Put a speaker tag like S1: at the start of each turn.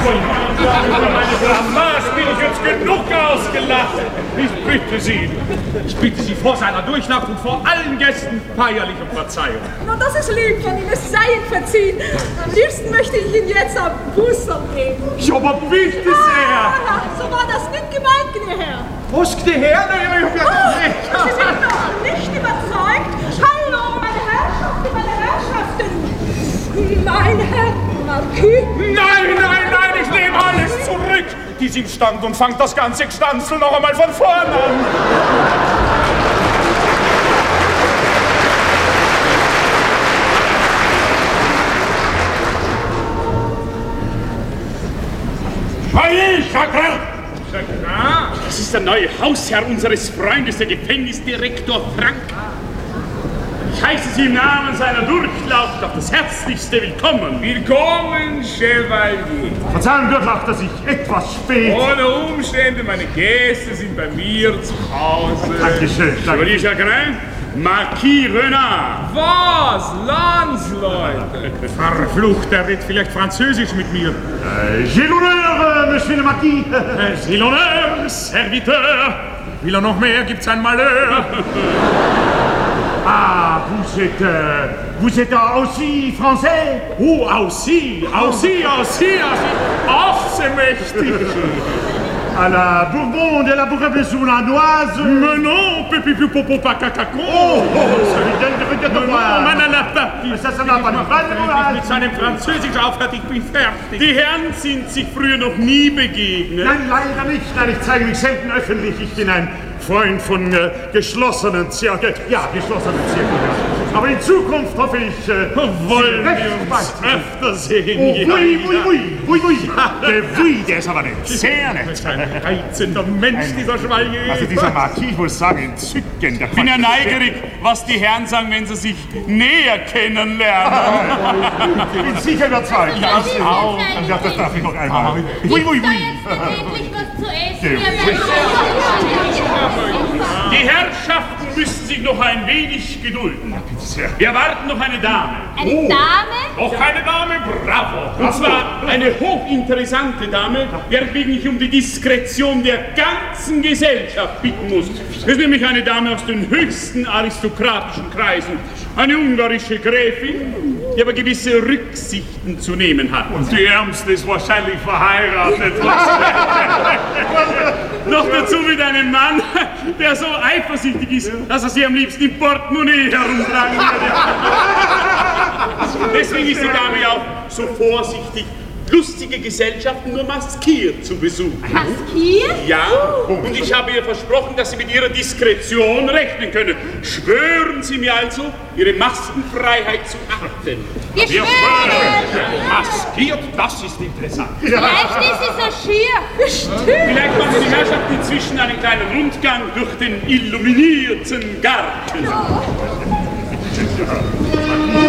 S1: Über meine Blamage bin ich jetzt genug ausgelacht. Ich bitte Sie vor seiner Durchlaucht und vor allen Gästen feierlich um Verzeihung.
S2: Na, das ist lieb von Ihnen, es sei Ihnen verziehen. Am liebsten möchte ich Ihnen jetzt einen Busser geben.
S1: Ja, aber bitte sehr.
S2: So war das nicht gemeint, gnädiger Herr.
S1: Was, gnädiger Herr?
S2: Sie sind noch nicht überzeugt? Hallo, meine Herrschaften, Mein Herr Marquis.
S1: Nein, ich nehme alles zurück. Die sind stand und fangt das ganze Gstanzel noch einmal von vorn an. Chagrin! Das ist der neue Hausherr unseres Freundes, der Gefängnisdirektor Frank. Ich heiße Sie im Namen seiner Durchlaucht auf das herzlichste Willkommen.
S3: Willkommen, Chevalier.
S1: Verzeihung, Durchlaucht, dass ich etwas spät...
S3: Ohne Umstände, meine Gäste sind bei mir zu Hause.
S1: Dankeschön.
S3: Chevalier Chagrin, Marquis Renard. Was? Landsleute?
S1: Verflucht, er redet vielleicht Französisch mit mir. J'ai l'honneur, Monsieur le Marquis. J'ai l'honneur, Serviteur. Will er noch mehr, gibt's ein Malheur. Ah, vous êtes aussi français? Oh, aussi. Ach, c'est mächtig. À la Bourbon de la Bourgogne sournoise. Mais non, Pépi Popo Pacacaco. Oh, ça n'a pas mit seinem Französisch aufhört, ich bin fertig. Die Herren sind sich früher noch nie begegnet. Nein, leider nicht. Nein, ich zeige mich selten öffentlich. Ich bin ein Freund von geschlossenen Zirkeln. Ja, geschlossenen Zirkeln. Aber in Zukunft hoffe ich, wollen wir uns öfter sehen. Der ist aber nicht sehr nett. Ein reizender Mensch, dieser Chevalier.
S4: Also dieser Marquis, ich muss sagen, entzückend.
S3: Ich bin ja neugierig, was die Herren sagen, wenn sie sich näher kennenlernen.
S4: Ich bin sicher überzeugt.
S3: Ja, ich auch.
S4: Ja, das darf ich noch einmal.
S5: Gibt's da jetzt endlich was zu essen?
S3: Die Herrschaften müssen sich noch ein wenig gedulden. Wir erwarten noch eine Dame.
S5: Eine Dame?
S3: Noch eine Dame, bravo. Und zwar eine hochinteressante Dame, weswegen ich um die Diskretion der ganzen Gesellschaft bitten muss. Das ist nämlich eine Dame aus den höchsten aristokratischen Kreisen. Eine ungarische Gräfin, die aber gewisse Rücksichten zu nehmen hat.
S1: Und die Ärmste ist wahrscheinlich verheiratet.
S3: Noch dazu mit einem Mann, der so eifersüchtig ist, dass er sie am liebsten im Portemonnaie herumtragen würde. Deswegen ist die Dame ja auch so vorsichtig, lustige Gesellschaften nur maskiert zu besuchen.
S5: Maskiert?
S3: Ja, und ich habe ihr versprochen, dass Sie mit Ihrer Diskretion rechnen können. Schwören Sie mir also, Ihre Maskenfreiheit zu achten.
S5: Wir schwören!
S3: Maskiert, das ist interessant.
S5: Vielleicht ist sie so schier.
S3: Vielleicht machen die Herrschaften inzwischen einen kleinen Rundgang durch den illuminierten Garten.